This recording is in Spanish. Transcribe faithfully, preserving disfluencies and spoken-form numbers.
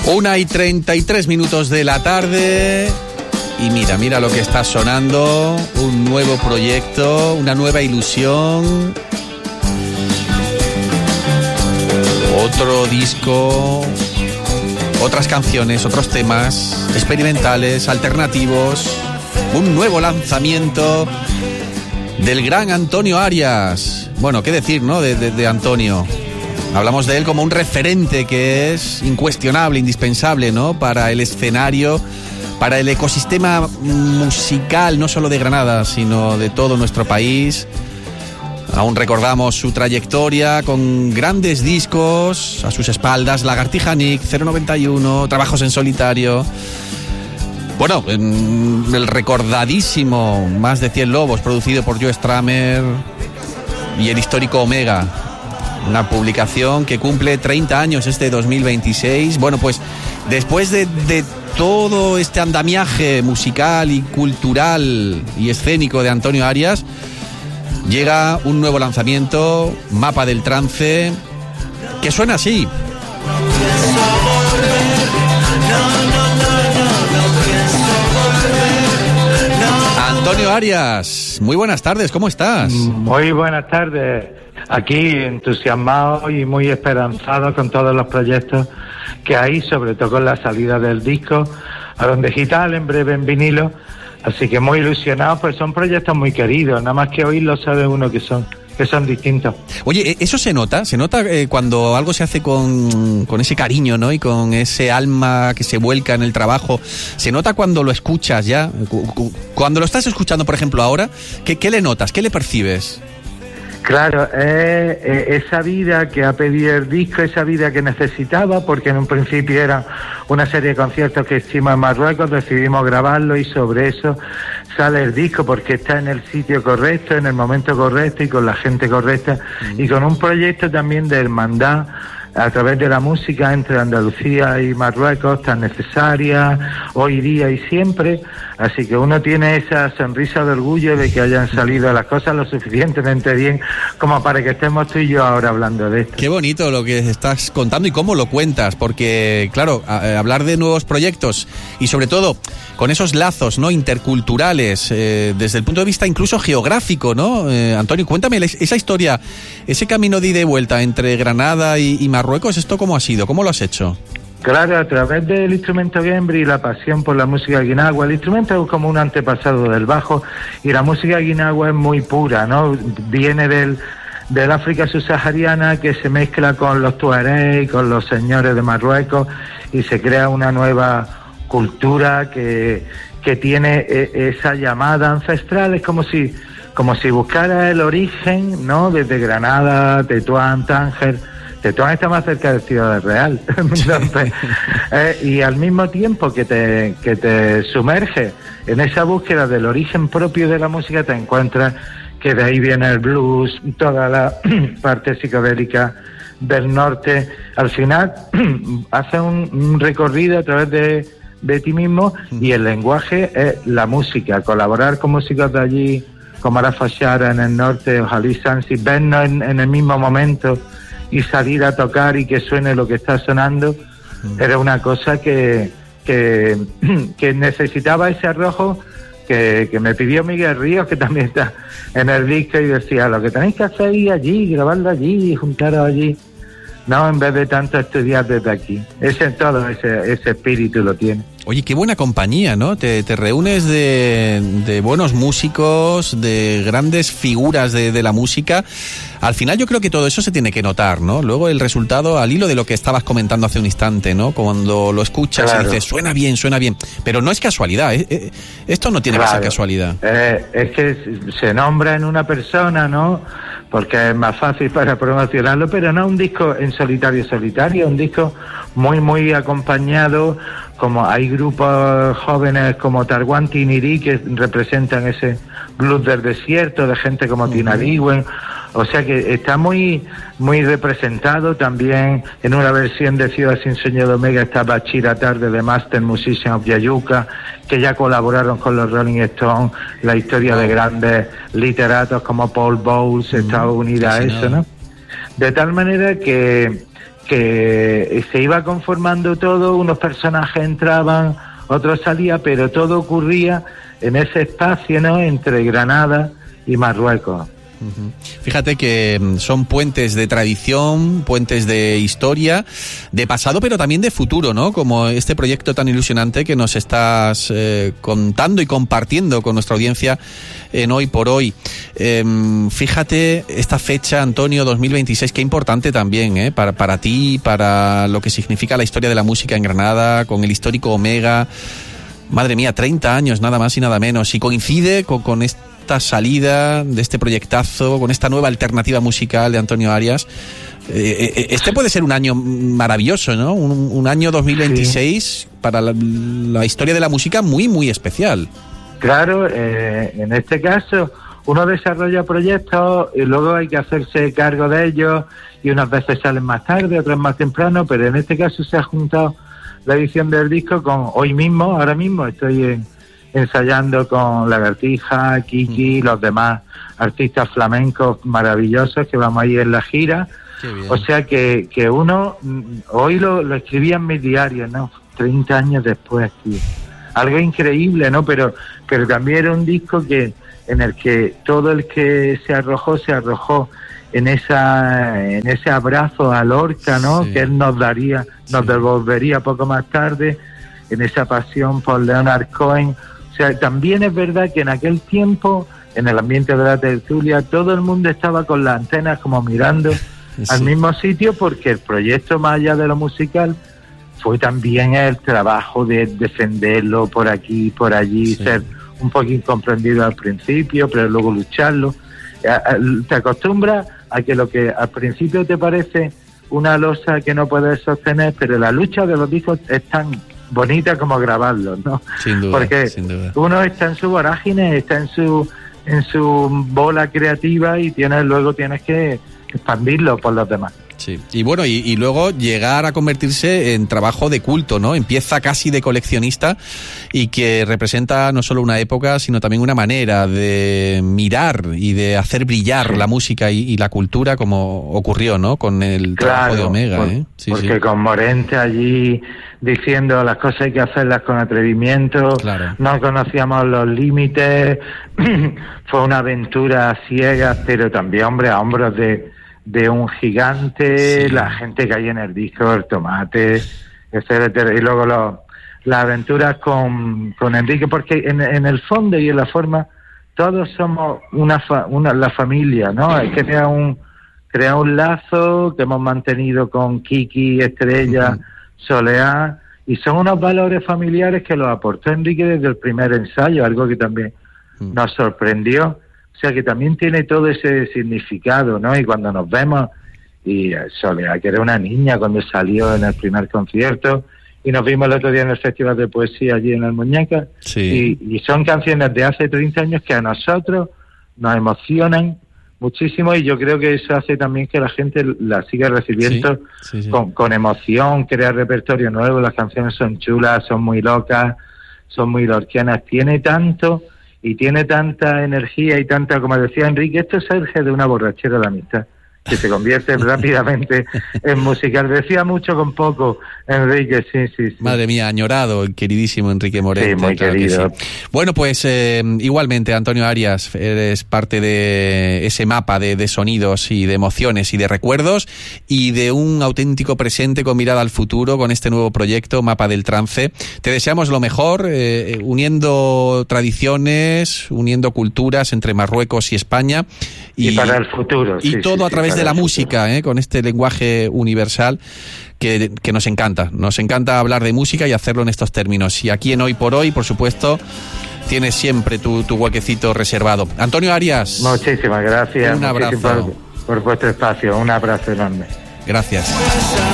Una y treinta y tres minutos de la tarde. Y mira, mira lo que está sonando. Un nuevo proyecto, una nueva ilusión. Otro disco, otras canciones, otros temas experimentales, alternativos. Un nuevo lanzamiento del gran Antonio Arias. Bueno, qué decir, ¿no? De, de, de Antonio. Hablamos de él como un referente que es incuestionable, indispensable, ¿no? Para el escenario, para el ecosistema musical, no solo de Granada, sino de todo nuestro país. Aún recordamos su trayectoria con grandes discos a sus espaldas, Lagartija Nick, cero noventa y uno, trabajos en solitario. Bueno, el recordadísimo Más de cien Lobos, producido por Joe Strummer, y el histórico Omega. Una publicación que cumple treinta años este dos mil veintiséis. Bueno, pues después de, de todo este andamiaje musical y cultural y escénico de Antonio Arias, llega un nuevo lanzamiento, Mapa del Trance, que suena así. Antonio Arias, muy buenas tardes, ¿cómo estás? Muy buenas tardes. Aquí entusiasmado y muy esperanzado con todos los proyectos que hay, sobre todo con la salida del disco, ahora en digital, en breve en vinilo. Así que muy ilusionado, pues son proyectos muy queridos, nada más que oírlo sabe uno que son que son distintos. Oye, ¿eso se nota? ¿Se nota eh, cuando algo se hace con, con ese cariño, ¿no? Y con ese alma que se vuelca en el trabajo? ¿Se nota cuando lo escuchas ya? Cuando lo estás escuchando, por ejemplo, ahora, ¿qué, qué le notas? ¿Qué le percibes? Claro, es, es esa vida que ha pedido el disco, esa vida que necesitaba, porque en un principio era una serie de conciertos que hicimos en Marruecos, decidimos grabarlo y sobre eso sale el disco, porque está en el sitio correcto, en el momento correcto y con la gente correcta, mm. y con un proyecto también de hermandad a través de la música entre Andalucía y Marruecos, tan necesaria hoy día y siempre. Así que uno tiene esa sonrisa de orgullo de que hayan salido las cosas lo suficientemente bien como para que estemos tú y yo ahora hablando de esto. Qué bonito lo que estás contando y cómo lo cuentas, porque claro, a, a hablar de nuevos proyectos y sobre todo con esos lazos, ¿no?, interculturales, eh, desde el punto de vista incluso geográfico, ¿no? Eh, Antonio, cuéntame esa historia, ese camino de ida y vuelta entre Granada y, y Marruecos. ¿Esto cómo ha sido? ¿Cómo lo has hecho? Claro, a través del instrumento Gembri y la pasión por la música guinagua. El instrumento es como un antepasado del bajo y la música guinagua es muy pura, ¿no? Viene del, del África subsahariana, que se mezcla con los tuareg, con los señores de Marruecos, y se crea una nueva cultura que, que tiene esa llamada ancestral. Es como si, como si buscara el origen, ¿no?, desde Granada, Tetuán, Tánger. Tetuán está más cerca de Ciudad Real. Entonces, eh, y al mismo tiempo que te, que te sumerge en esa búsqueda del origen propio de la música, te encuentras que de ahí viene el blues, toda la parte psicodélica del norte. Al final, hace un, un recorrido a través de, de ti mismo, y el lenguaje es la música. Colaborar con músicos de allí, como Arafa Shara en el norte, o Jalí Sansi, vernos en, en el mismo momento y salir a tocar y que suene lo que está sonando, mm. era una cosa que, que, que necesitaba ese arrojo que, que me pidió Miguel Ríos, que también está en el disco, y decía, lo que tenéis que hacer es allí, grabarlo allí, juntaros allí, no en vez de tanto estudiar desde aquí. Ese todo, ese, ese espíritu lo tiene. Oye, qué buena compañía, ¿no? Te, te reúnes de, de buenos músicos, de grandes figuras de, de la música. Al final yo creo que todo eso se tiene que notar, ¿no? Luego el resultado, al hilo de lo que estabas comentando hace un instante, ¿no? Cuando lo escuchas, claro, y dices, suena bien, suena bien. Pero no es casualidad, ¿eh? Esto no tiene, claro, que ser casualidad. Eh, es que se nombra en una persona, ¿no?, porque es más fácil para promocionarlo, pero no un disco en solitario, solitario, un disco muy, muy acompañado. Como hay grupos jóvenes como Tarwan Tiniri que representan ese blues del desierto, de gente como uh-huh. Tina Liwen. O sea que está muy muy representado. También en una versión de Ciudad sin Sueño de Omega está Bachir Attar de The Master Musician of Yayuca, que ya colaboraron con los Rolling Stones. La historia de grandes literatos como Paul Bowles uh-huh. está unida a eso, ¿no? De tal manera que que se iba conformando todo, unos personajes entraban, otros salían, pero todo ocurría en ese espacio, ¿no?, entre Granada y Marruecos. Fíjate que son puentes de tradición, puentes de historia, de pasado, pero también de futuro, ¿no? Como este proyecto tan ilusionante que nos estás eh, contando y compartiendo con nuestra audiencia en Hoy por Hoy. Eh, fíjate esta fecha, Antonio, dos mil veintiséis, qué importante también, ¿eh? Para, para ti, para lo que significa la historia de la música en Granada, con el histórico Omega. Madre mía, treinta años, nada más y nada menos. Y coincide con, con esta salida de este proyectazo, con esta nueva alternativa musical de Antonio Arias. Eh, este puede ser un año maravilloso, ¿no? Un, un año dos mil veintiséis sí. para la, la historia de la música muy, muy especial. Claro, eh, en este caso uno desarrolla proyectos y luego hay que hacerse cargo de ellos, y unas veces salen más tarde, otras más temprano, pero en este caso se ha juntado la edición del disco con hoy mismo, ahora mismo estoy en, ensayando con Lagartija, Kiki, mm. los demás artistas flamencos maravillosos que vamos a ir en la gira. O sea que, que uno, hoy lo, lo escribía en mis diarios, ¿no? treinta años después, tío. Algo increíble, ¿no? Pero, pero también era un disco que en el que todo el que se arrojó, se arrojó en esa en ese abrazo a Lorca, ¿no? Sí. Que él nos daría, nos sí. devolvería poco más tarde, en esa pasión por Leonard Cohen. O sea, también es verdad que en aquel tiempo, en el ambiente de la tertulia, todo el mundo estaba con las antenas como mirando sí. al mismo sitio, porque el proyecto, más allá de lo musical, fue también el trabajo de defenderlo por aquí, por allí, sí. ser un poco incomprendido al principio, pero luego lucharlo. Te acostumbras a que lo que al principio te parece una losa que no puedes sostener, pero la lucha de los discos es tan bonita como grabarlos, ¿no? Sin duda, porque sin duda. Uno está en su vorágine, está en su en su bola creativa, y tienes luego tienes que expandirlo por los demás. Sí, y bueno, y, y luego llegar a convertirse en trabajo de culto, ¿no? En pieza casi de coleccionista, y que representa no solo una época, sino también una manera de mirar y de hacer brillar sí. la música y, y la cultura, como ocurrió, ¿no? Con el trabajo claro, de Omega, por, ¿eh? Sí, porque sí. con Morente allí diciendo las cosas hay que hacerlas con atrevimiento, claro. no conocíamos los límites, fue una aventura ciega, pero también, hombre, a hombros de de un gigante, sí. la gente que hay en el disco, el Tomate, etcétera, y luego lo, las aventuras con, con Enrique, porque en, en el fondo y en la forma todos somos una, fa, una la familia, ¿no? Hay que crear un crear un lazo que hemos mantenido con Kiki, Estrella, uh-huh. Soleá, y son unos valores familiares que los aportó Enrique desde el primer ensayo, algo que también uh-huh. nos sorprendió. O sea que también tiene todo ese significado, ¿no? Y cuando nos vemos, y Soledad, que era una niña cuando salió en el primer concierto, y nos vimos el otro día en el Festival de Poesía allí en el Muñeca, sí. y, y son canciones de hace treinta años que a nosotros nos emocionan muchísimo, y yo creo que eso hace también que la gente la siga recibiendo sí, sí, sí. Con, con emoción, crea repertorio nuevo, las canciones son chulas, son muy locas, son muy lorquianas, tiene tanto... y tiene tanta energía y tanta, como decía Enrique, esto surge de una borrachera de amistad, que se convierte rápidamente en musical. Decía mucho con poco, Enrique, sí, sí, sí. Madre mía, añorado, el queridísimo Enrique Morente. Sí, muy claro querido. Sí. Bueno, pues eh, igualmente, Antonio Arias, eres parte de ese mapa de, de sonidos y de emociones y de recuerdos, y de un auténtico presente con mirada al futuro, con este nuevo proyecto, Mapa del Trance. Te deseamos lo mejor, eh, uniendo tradiciones, uniendo culturas entre Marruecos y España. Y, y para el futuro. Y sí, todo sí, a través sí, de la futuro. música, ¿eh? Con este lenguaje universal que, que nos encanta. Nos encanta hablar de música y hacerlo en estos términos. Y aquí en Hoy por Hoy, por supuesto, tienes siempre tu, tu huequecito reservado. Antonio Arias. Muchísimas gracias. Un abrazo. Por, por vuestro espacio. Un abrazo enorme. Gracias.